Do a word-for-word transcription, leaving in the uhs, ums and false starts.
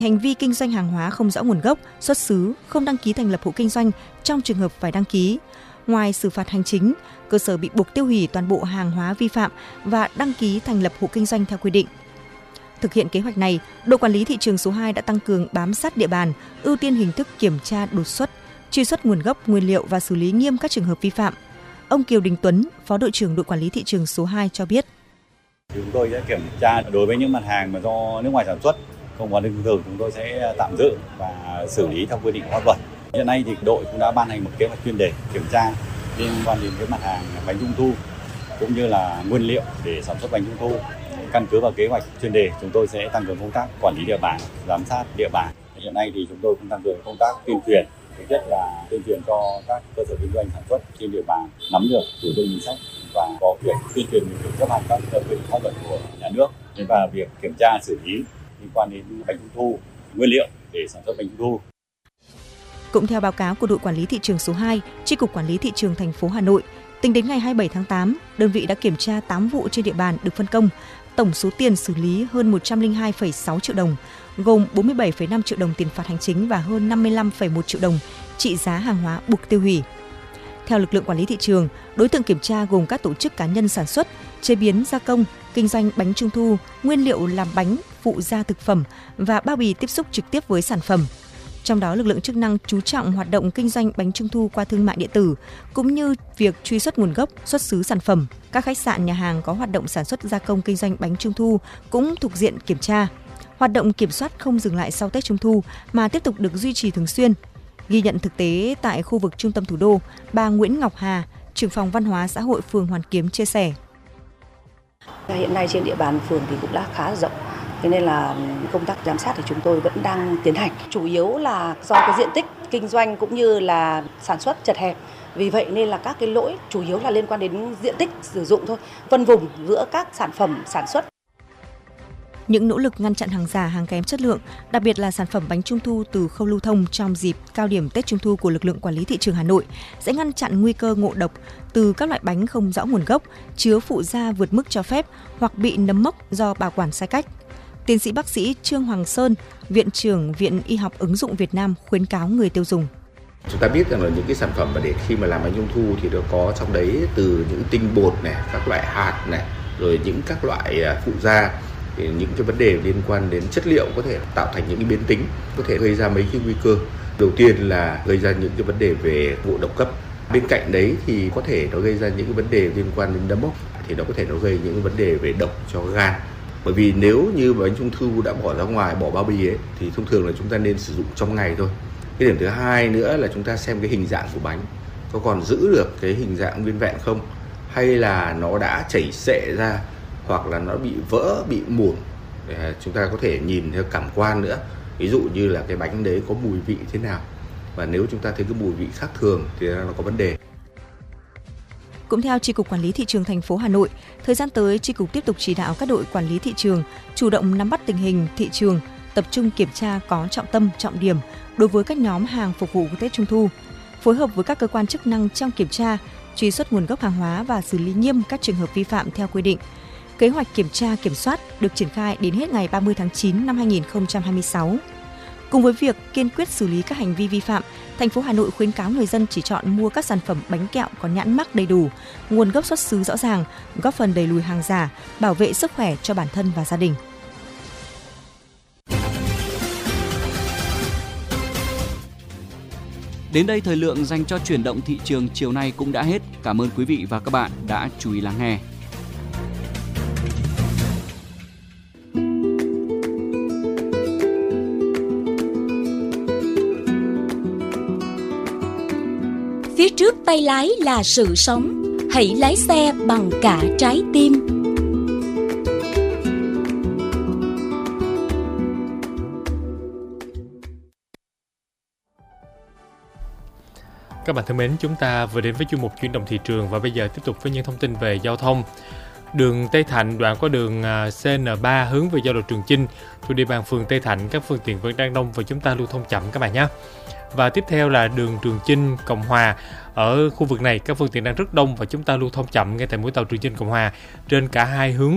Hành vi kinh doanh hàng hóa không rõ nguồn gốc, xuất xứ, không đăng ký thành lập hộ kinh doanh trong trường hợp phải đăng ký. Ngoài xử phạt hành chính, cơ sở bị buộc tiêu hủy toàn bộ hàng hóa vi phạm và đăng ký thành lập hộ kinh doanh theo quy định. Thực hiện kế hoạch này, đội quản lý thị trường số hai đã tăng cường bám sát địa bàn, ưu tiên hình thức kiểm tra đột xuất, truy xuất nguồn gốc, nguyên liệu và xử lý nghiêm các trường hợp vi phạm. Ông Kiều Đình Tuấn, Phó đội trưởng đội quản lý thị trường số hai cho biết. Chúng tôi sẽ kiểm tra đối với những mặt hàng mà do nước ngoài sản xuất, không có đơn thường, chúng tôi sẽ tạm giữ và xử lý theo quy định của pháp luật. Hiện nay thì đội cũng đã ban hành một kế hoạch chuyên đề kiểm tra liên quan đến cái mặt hàng bánh trung thu cũng như là nguyên liệu để sản xuất bánh trung thu. Căn cứ vào kế hoạch chuyên đề, chúng tôi sẽ tăng cường công tác quản lý địa bàn, giám sát địa bàn. Hiện nay thì chúng tôi cũng tăng cường công tác tuyên truyền, thứ nhất là tuyên truyền cho các cơ sở kinh doanh sản xuất trên địa bàn nắm được chủ trương chính sách và có việc tuyên truyền việc chấp hành các quy định pháp luật của nhà nước, và việc kiểm tra xử lý liên quan đến bánh trung thu, nguyên liệu để sản xuất bánh trung thu. Cũng theo báo cáo của đội quản lý thị trường số hai, Chi cục Quản lý thị trường thành phố Hà Nội, tính đến ngày hai mươi bảy tháng tám, đơn vị đã kiểm tra tám vụ trên địa bàn được phân công, tổng số tiền xử lý hơn một trăm lẻ hai phẩy sáu triệu đồng, gồm bốn mươi bảy phẩy năm triệu đồng tiền phạt hành chính và hơn năm mươi lăm phẩy một triệu đồng trị giá hàng hóa buộc tiêu hủy. Theo lực lượng quản lý thị trường, đối tượng kiểm tra gồm các tổ chức cá nhân sản xuất, chế biến, gia công, kinh doanh bánh trung thu, nguyên liệu làm bánh, phụ gia thực phẩm và bao bì tiếp xúc trực tiếp với sản phẩm. Trong đó, lực lượng chức năng chú trọng hoạt động kinh doanh bánh trung thu qua thương mại điện tử, cũng như việc truy xuất nguồn gốc, xuất xứ sản phẩm. Các khách sạn, nhà hàng có hoạt động sản xuất gia công kinh doanh bánh trung thu cũng thuộc diện kiểm tra. Hoạt động kiểm soát không dừng lại sau Tết Trung thu mà tiếp tục được duy trì thường xuyên. Ghi nhận thực tế tại khu vực trung tâm thủ đô, bà Nguyễn Ngọc Hà, trưởng phòng văn hóa xã hội phường Hoàn Kiếm chia sẻ. Hiện nay trên địa bàn phường thì cũng đã khá rộng. Thế nên là công tác giám sát thì chúng tôi vẫn đang tiến hành. Chủ yếu là do cái diện tích kinh doanh cũng như là sản xuất chật hẹp. Vì vậy nên là các cái lỗi chủ yếu là liên quan đến diện tích sử dụng thôi, phân vùng giữa các sản phẩm sản xuất. Những nỗ lực ngăn chặn hàng giả, hàng kém chất lượng, đặc biệt là sản phẩm bánh trung thu từ khâu lưu thông trong dịp cao điểm Tết Trung thu của lực lượng quản lý thị trường Hà Nội sẽ ngăn chặn nguy cơ ngộ độc từ các loại bánh không rõ nguồn gốc, chứa phụ gia vượt mức cho phép hoặc bị nấm mốc do bảo quản sai cách. Tiến sĩ bác sĩ Trương Hoàng Sơn, Viện trưởng Viện Y học ứng dụng Việt Nam khuyến cáo người tiêu dùng. Chúng ta biết rằng là những cái sản phẩm mà để khi mà làm bánh trung thu thì nó có trong đấy từ những tinh bột này, các loại hạt này, rồi những các loại phụ gia, thì những cái vấn đề liên quan đến chất liệu có thể tạo thành những cái biến tính, có thể gây ra mấy cái nguy cơ. Đầu tiên là gây ra những cái vấn đề về ngộ độc cấp. Bên cạnh đấy thì có thể nó gây ra những cái vấn đề liên quan đến nấm mốc, thì nó có thể nó gây những cái vấn đề về độc cho gan. Bởi vì nếu như bánh trung thu đã bỏ ra ngoài, bỏ bao bì ấy, thì thông thường là chúng ta nên sử dụng trong ngày thôi. Cái điểm thứ hai nữa là chúng ta xem cái hình dạng của bánh, có còn giữ được cái hình dạng nguyên vẹn không, hay là nó đã chảy xệ ra, hoặc là nó bị vỡ, bị mủn. Để chúng ta có thể nhìn theo cảm quan nữa. Ví dụ như là cái bánh đấy có mùi vị thế nào. Và nếu chúng ta thấy cái mùi vị khác thường thì nó có vấn đề. Cũng theo Chi cục Quản lý thị trường thành phố Hà Nội, thời gian tới Chi cục tiếp tục chỉ đạo các đội quản lý thị trường chủ động nắm bắt tình hình thị trường, tập trung kiểm tra có trọng tâm, trọng điểm đối với các nhóm hàng phục vụ Tết Trung thu, phối hợp với các cơ quan chức năng trong kiểm tra, truy xuất nguồn gốc hàng hóa và xử lý nghiêm các trường hợp vi phạm theo quy định. Kế hoạch kiểm tra kiểm soát được triển khai đến hết ngày ba mươi tháng chín năm hai nghìn không trăm hai mươi sáu. Cùng với việc kiên quyết xử lý các hành vi vi phạm, thành phố Hà Nội khuyến cáo người dân chỉ chọn mua các sản phẩm bánh kẹo có nhãn mác đầy đủ, nguồn gốc xuất xứ rõ ràng, góp phần đẩy lùi hàng giả, bảo vệ sức khỏe cho bản thân và gia đình. Đến đây thời lượng dành cho chuyển động thị trường chiều nay cũng đã hết. Cảm ơn quý vị và các bạn đã chú ý lắng nghe. Phía trước tay lái là sự sống, hãy lái xe bằng cả trái tim. Các bạn thân mến, chúng ta vừa đến với chuyên mục chuyển động thị trường và bây giờ tiếp tục với những thông tin về giao thông. Đường Tây Thạnh đoạn qua đường C N ba hướng về giao lộ Trường Chinh thuộc địa bàn phường Tây Thạnh, các phương tiện vẫn đang đông và chúng ta lưu thông chậm các bạn nhé. Và tiếp theo là đường Trường Chinh Cộng Hòa. Ở khu vực này các phương tiện đang rất đông và chúng ta lưu thông chậm ngay tại mũi tàu Trường Chinh Cộng Hòa trên cả hai hướng